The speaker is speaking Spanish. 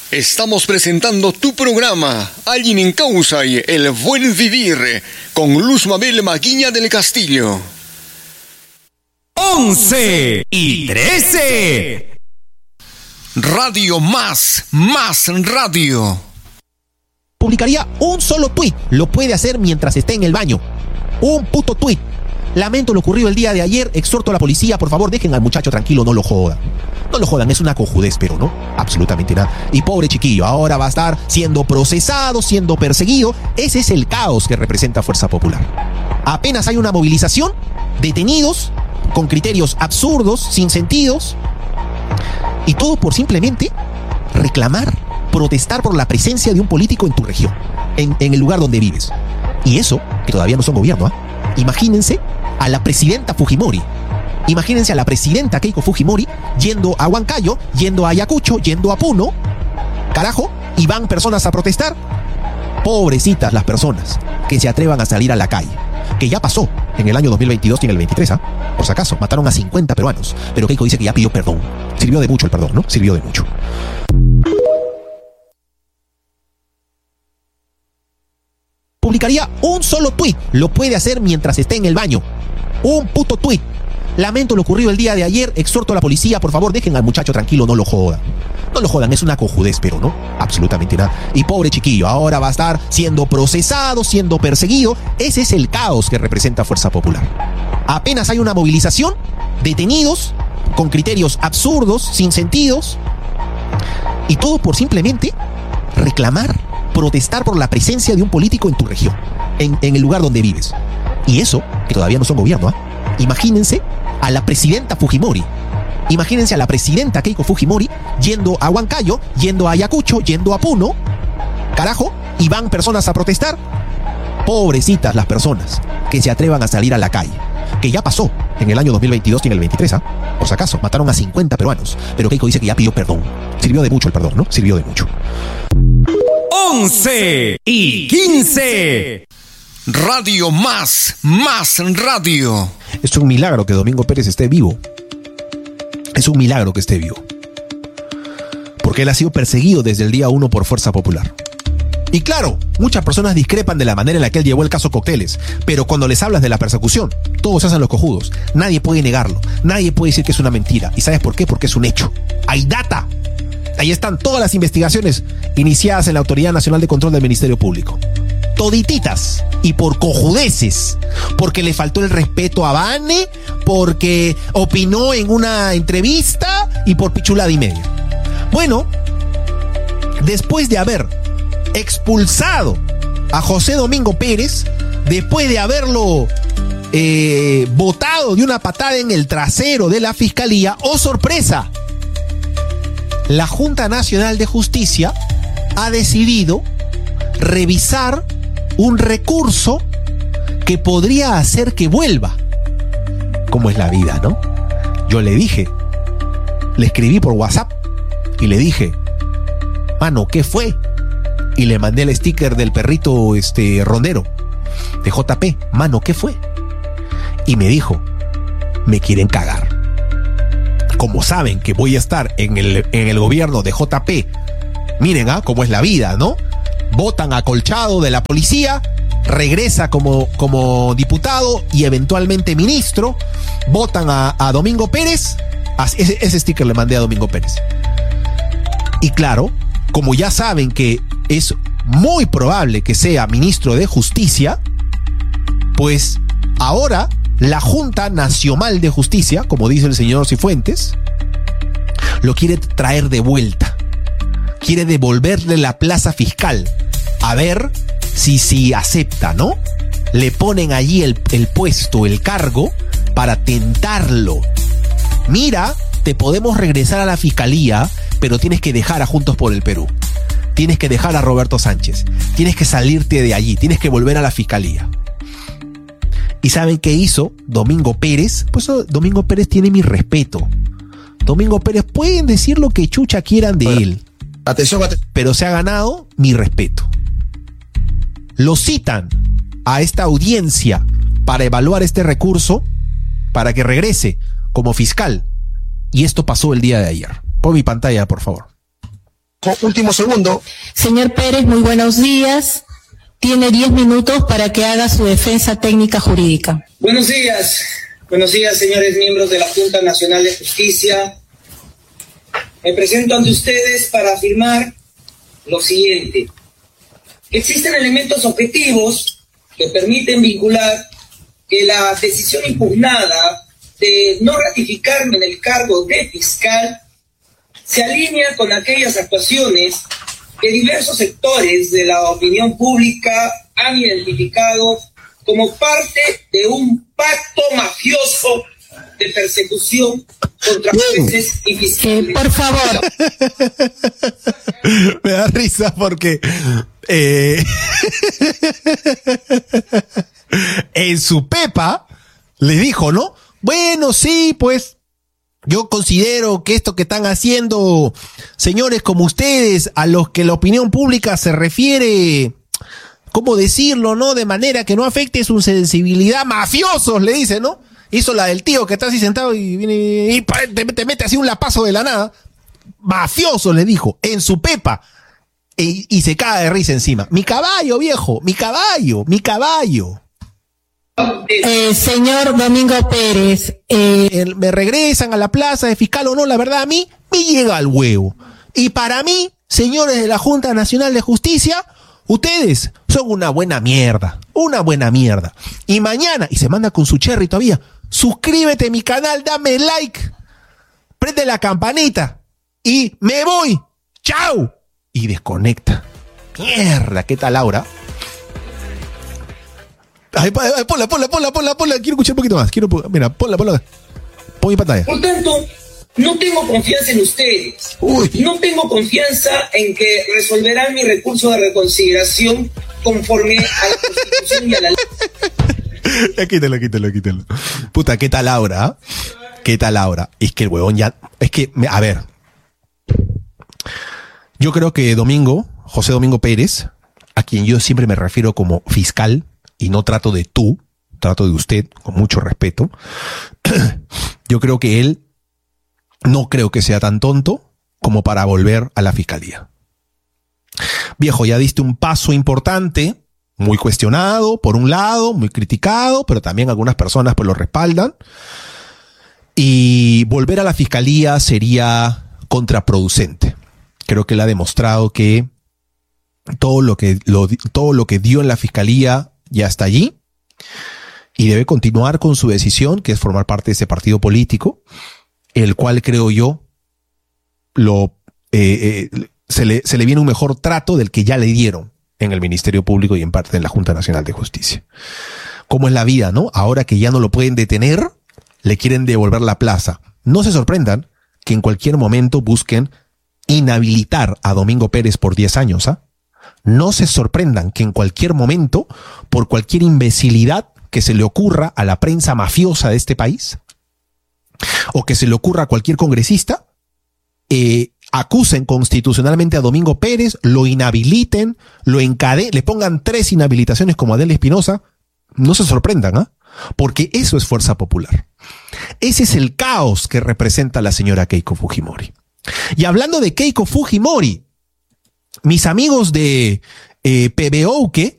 Estamos presentando tu programa, Alguien en Causa y El Buen Vivir, con Luz Mabel Maguiña del Castillo. 11:13. Radio Más Radio. Publicaría un solo tuit. Lo puede hacer mientras esté en el baño. Un puto tuit. Lamento lo ocurrido el día de ayer. Exhorto a la policía, por favor, dejen al muchacho tranquilo, no lo jodan. No lo jodan, es una cojudez, pero no, absolutamente nada. Y pobre chiquillo, ahora va a estar siendo procesado, siendo perseguido. Ese es el caos que representa Fuerza Popular. Apenas hay una movilización, detenidos, con criterios absurdos, sin sentidos, y todo por simplemente reclamar, protestar por la presencia de un político en tu región, en el lugar donde vives. Y eso, que todavía no son gobierno, ¿eh? Imagínense a la presidenta Fujimori. Imagínense a la presidenta Keiko Fujimori yendo a Huancayo, yendo a Ayacucho, yendo a Puno, carajo, y van personas a protestar. Pobrecitas las personas que se atrevan a salir a la calle, que ya pasó en el año 2022 y en el 23, ¿ah? Por si acaso, mataron a 50 peruanos, pero Keiko dice que ya pidió perdón. Sirvió de mucho el perdón, ¿no? Sirvió de mucho. Publicaría un solo tuit. Lo puede hacer mientras esté en el baño. Un puto tuit. Lamento lo ocurrido el día de ayer. Exhorto a la policía, por favor, dejen al muchacho tranquilo, no lo jodan. No lo jodan, es una cojudez, pero no, absolutamente nada. Y pobre chiquillo, ahora va a estar siendo procesado, siendo perseguido. Ese es el caos que representa Fuerza Popular. Apenas hay una movilización, detenidos, con criterios absurdos, sin sentidos, y todo por simplemente reclamar, protestar por la presencia de un político en tu región, en el lugar donde vives. Y eso, que todavía no son gobierno, ¿eh? Imagínense a la presidenta Fujimori. Imagínense a la presidenta Keiko Fujimori yendo a Huancayo, yendo a Ayacucho, yendo a Puno, carajo, y van personas a protestar. Pobrecitas las personas que se atrevan a salir a la calle, que ya pasó en el año 2022 y en el 23, ¿ah? Por si acaso, mataron a 50 peruanos, pero Keiko dice que ya pidió perdón. Sirvió de mucho el perdón, ¿no? Sirvió de mucho. 11:15. Radio Más Radio. Es un milagro que Domingo Pérez esté vivo. Es un milagro que esté vivo. Porque él ha sido perseguido desde el día 1 por Fuerza Popular. Y claro, muchas personas discrepan de la manera en la que él llevó el caso Cócteles, pero cuando les hablas de la persecución, todos se hacen los cojudos. Nadie puede negarlo, nadie puede decir que es una mentira. ¿Y sabes por qué? Porque es un hecho. Hay data. Ahí están todas las investigaciones iniciadas en la Autoridad Nacional de Control del Ministerio Público. Todititas, y por cojudeces, porque le faltó el respeto a Vane, porque opinó en una entrevista y por pichulada y media. Bueno, después de haber expulsado a José Domingo Pérez, después de haberlo botado de una patada en el trasero de la Fiscalía, ¡oh sorpresa!, la Junta Nacional de Justicia ha decidido revisar un recurso que podría hacer que vuelva. ¿Cómo es la vida, no? Yo le dije, le escribí por WhatsApp y le dije, mano, ¿qué fue? Y le mandé el sticker del perrito rondero de JP. Mano, ¿qué fue? Y me dijo, me quieren cagar. Como saben que voy a estar en el gobierno de JP, miren, cómo es la vida, ¿no? Votan acolchado de la policía, regresa como diputado y eventualmente ministro, votan a Domingo Pérez, ese sticker le mandé a Domingo Pérez. Y claro, como ya saben que es muy probable que sea ministro de Justicia, pues ahora la Junta Nacional de Justicia, como dice el señor Cifuentes, lo quiere traer de vuelta. Quiere devolverle la plaza fiscal. A ver si acepta, ¿no? Le ponen allí el puesto, el cargo, para tentarlo. Mira, te podemos regresar a la fiscalía, pero tienes que dejar a Juntos por el Perú. Tienes que dejar a Roberto Sánchez. Tienes que salirte de allí. Tienes que volver a la fiscalía. ¿Y saben qué hizo Domingo Pérez? Pues Domingo Pérez tiene mi respeto. Domingo Pérez, pueden decir lo que chucha quieran de él. Atención. Pero se ha ganado mi respeto. Lo citan a esta audiencia para evaluar este recurso para que regrese como fiscal. Y esto pasó el día de ayer. Pon mi pantalla, por favor. último segundo. Señor Pérez, muy buenos días. Tiene 10 minutos para que haga su defensa técnica jurídica. Buenos días, señores miembros de la Junta Nacional de Justicia. Me presento ante ustedes para afirmar lo siguiente. Existen elementos objetivos que permiten vincular que la decisión impugnada de no ratificarme en el cargo de fiscal se alinea con aquellas actuaciones que diversos sectores de la opinión pública han identificado como parte de un pacto mafioso de persecución contra jueces y fiscales. Por favor. Me da risa porque en su pepa le dijo, ¿no? Bueno, sí, pues yo considero que esto que están haciendo señores como ustedes, a los que la opinión pública se refiere, ¿cómo decirlo, no? De manera que no afecte su sensibilidad, mafiosos, le dice, ¿no? Hizo la del tío que está así sentado y viene y te mete así un lapazo de la nada. Mafioso, le dijo, en su pepa. Y se cae de risa encima. Mi caballo, viejo, mi caballo. Señor Domingo Pérez. Me regresan a la plaza de fiscal o no, la verdad a mí me llega al huevo. Y para mí, señores de la Junta Nacional de Justicia, ustedes son una buena mierda. Y mañana, y se manda con su cherry todavía, suscríbete a mi canal, dame like, prende la campanita y me voy. ¡Chao! Y desconecta. Mierda, ¿qué tal, Laura? Ay, ponla. Quiero escuchar un poquito más. Mira, ponla. Pon mi pantalla. Por tanto, no tengo confianza en ustedes. No tengo confianza en que resolverán mi recurso de reconsideración conforme a la Constitución y a la ley. Quítalo. Puta, ¿qué tal Laura? Es que el huevón ya... a ver. Yo creo que José Domingo Pérez, a quien yo siempre me refiero como fiscal, y no trato de tú, trato de usted, con mucho respeto, yo creo que él no creo que sea tan tonto como para volver a la fiscalía. Viejo, ya diste un paso importante, muy cuestionado, por un lado, muy criticado, pero también algunas personas pues lo respaldan. Y volver a la fiscalía sería contraproducente. Creo que él ha demostrado que todo lo que dio en la fiscalía ya está allí y debe continuar con su decisión, que es formar parte de ese partido político, el cual creo yo se le viene un mejor trato del que ya le dieron en el Ministerio Público y en parte en la Junta Nacional de Justicia. ¿Cómo es la vida, no? Ahora que ya no lo pueden detener, le quieren devolver la plaza. No se sorprendan que en cualquier momento busquen inhabilitar a Domingo Pérez por 10 años, ¿ah? No se sorprendan que en cualquier momento, por cualquier imbecilidad que se le ocurra a la prensa mafiosa de este país, o que se le ocurra a cualquier congresista, acusen constitucionalmente a Domingo Pérez, lo inhabiliten, lo encadenen, le pongan 3 inhabilitaciones como Adela Espinosa. No se sorprendan, ¿ah? Porque eso es fuerza popular. Ese es el caos que representa la señora Keiko Fujimori. Y hablando de Keiko Fujimori, mis amigos de PBOke